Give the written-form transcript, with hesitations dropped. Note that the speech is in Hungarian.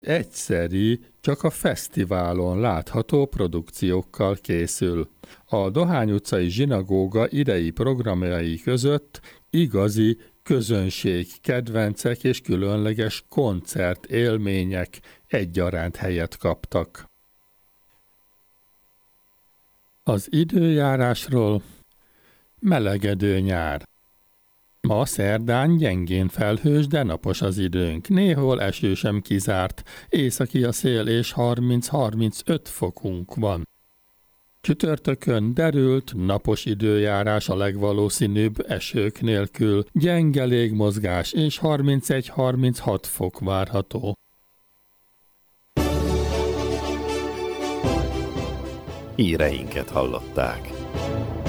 egyszeri, csak a fesztiválon látható produkciókkal készül. A Dohány utcai zsinagóga idei programjai között igazi közönség, kedvencek és különleges koncertélmények egyaránt helyet kaptak. Az időjárásról: melegedő nyár. Ma szerdán gyengén felhős, de napos az időnk. Néhol eső sem kizárt, északi a szél és 30-35 fokunk van. Csütörtökön derült, napos időjárás a legvalószínűbb, esők nélkül, gyenge légmozgás és 31-36 fok várható. Híreinket hallották.